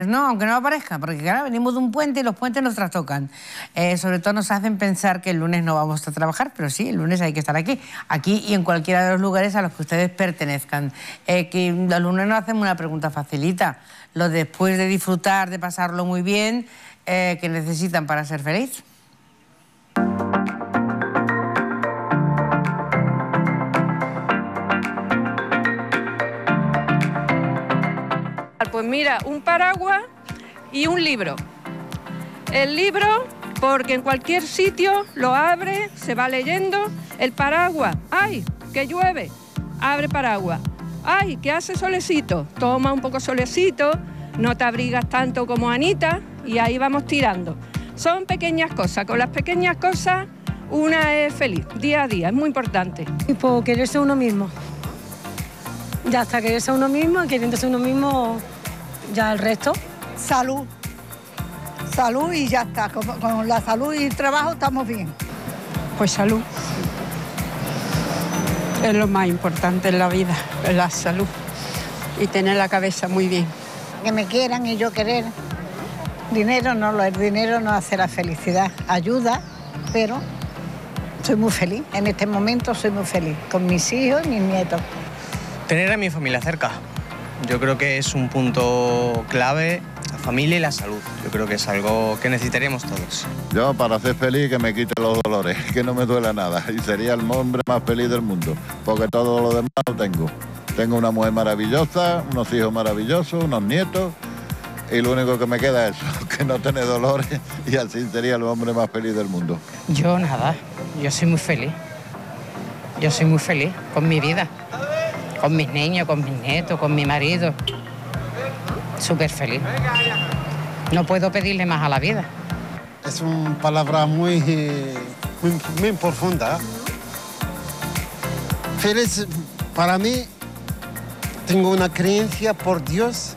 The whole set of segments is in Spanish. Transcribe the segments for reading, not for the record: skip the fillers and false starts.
No, aunque no aparezca, porque claro, venimos de un puente y los puentes nos trastocan. Sobre todo nos hacen pensar que el lunes no vamos a trabajar, pero sí, el lunes hay que estar aquí y en cualquiera de los lugares a los que ustedes pertenezcan. Que los lunes nos hacemos una pregunta facilita. Lo después de disfrutar, de pasarlo muy bien, ¿qué necesitan para ser feliz? Pues mira, un paraguas y un libro. El libro, porque en cualquier sitio lo abre, se va leyendo. El paraguas, ¡ay, que llueve! Abre paraguas. ¡Ay, que hace solecito! Toma un poco solecito, no te abrigas tanto como Anita y ahí vamos tirando. Son pequeñas cosas, con las pequeñas cosas una es feliz, día a día, es muy importante. Y por quererse uno mismo. Ya hasta quererse uno mismo, queriéndose uno mismo, ya el resto. Salud. Salud y ya está. Con la salud y el trabajo estamos bien. Pues salud. Es lo más importante en la vida, la salud. Y tener la cabeza muy bien. Que me quieran y yo querer. El dinero no hace la felicidad. Ayuda, pero soy muy feliz. En este momento soy muy feliz. Con mis hijos y mis nietos. Tener a mi familia cerca. Yo creo que es un punto clave, la familia y la salud. Yo creo que es algo que necesitaríamos todos. Yo, para ser feliz, que me quite los dolores, que no me duela nada. Y sería el hombre más feliz del mundo, porque todo lo demás lo tengo. Tengo una mujer maravillosa, unos hijos maravillosos, unos nietos, y lo único que me queda es eso, que no tener dolores, y así sería el hombre más feliz del mundo. Yo nada, yo soy muy feliz. Yo soy muy feliz con mi vida. Con mis niños, con mis nietos, con mi marido. Súper feliz. No puedo pedirle más a la vida. Es una palabra muy profunda. Feliz, para mí, tengo una creencia por Dios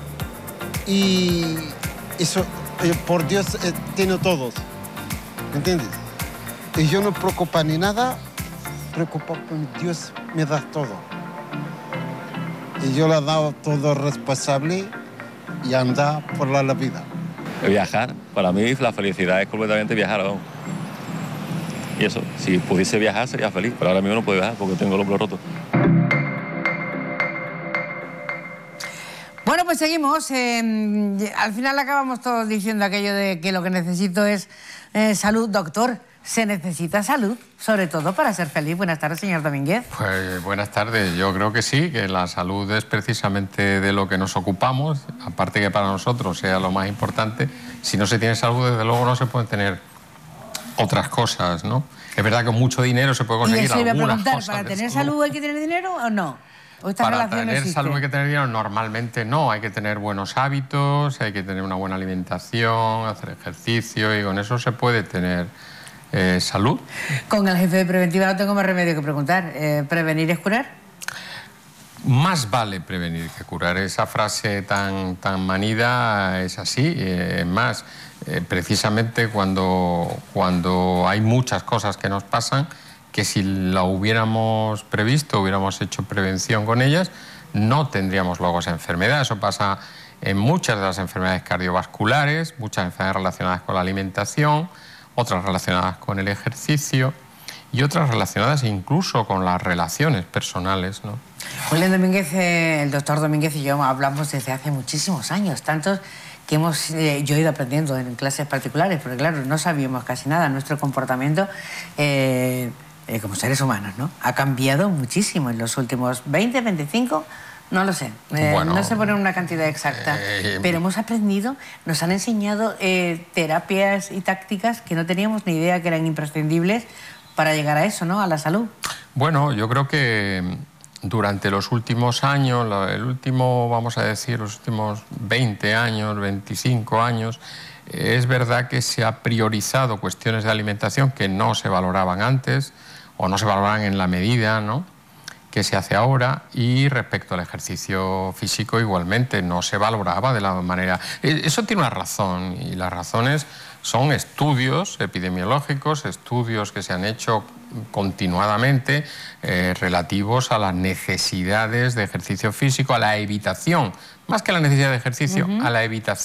y eso, por Dios tiene todos. ¿Entiendes? Y yo no me preocupo ni nada, preocupo con Dios me da todo. Y yo le he dado todo responsable y anda por la vida. Viajar, para mí la felicidad es completamente viajar. ¿No? Y eso, si pudiese viajar sería feliz, pero ahora mismo no puedo viajar porque tengo el hombro roto. Bueno, pues seguimos. Al final acabamos todos diciendo aquello de que lo que necesito es salud, doctor. Se necesita salud, sobre todo para ser feliz. Buenas tardes, señor Domínguez. Pues buenas tardes. Yo creo que sí, que la salud es precisamente de lo que nos ocupamos, aparte que para nosotros sea lo más importante. Si no se tiene salud, desde luego no se pueden tener otras cosas, ¿no? Es verdad que con mucho dinero se puede conseguir algunas cosas. Y eso iba a preguntar, ¿para tener salud hay que tener dinero o no? ¿O esta para relación tener existe? salud hay que tener dinero, normalmente no. Hay que tener buenos hábitos, hay que tener una buena alimentación, hacer ejercicio y con eso se puede tener salud. Con el jefe de preventiva no tengo más remedio que preguntar. ¿Prevenir es curar? Más vale prevenir que curar. Esa frase tan manida es así. Más, precisamente cuando hay muchas cosas que nos pasan, que si la hubiéramos previsto, hubiéramos hecho prevención con ellas, no tendríamos luego esa enfermedad. Eso pasa en muchas de las enfermedades cardiovasculares, muchas enfermedades relacionadas con la alimentación, otras relacionadas con el ejercicio y otras relacionadas incluso con las relaciones personales, ¿no? Julián Domínguez, el doctor Domínguez y yo hablamos desde hace muchísimos años, tantos que yo he ido aprendiendo en clases particulares, porque claro, no sabíamos casi nada. Nuestro comportamiento como seres humanos, ¿no? Ha cambiado muchísimo en los últimos 20, 25... No lo sé, no se pone una cantidad exacta, pero hemos aprendido, nos han enseñado terapias y tácticas que no teníamos ni idea que eran imprescindibles para llegar a eso, ¿no? A la salud. Bueno, yo creo que durante los últimos años, vamos a decir, los últimos 20 años, 25 años, es verdad que se ha priorizado cuestiones de alimentación que no se valoraban antes o no se valoraban en la medida, ¿no?, que se hace ahora, y respecto al ejercicio físico igualmente no se valoraba de la manera... Eso tiene una razón, y las razones son estudios epidemiológicos, estudios que se han hecho continuadamente relativos a las necesidades de ejercicio físico, a la evitación, más que la necesidad de ejercicio, a la evitación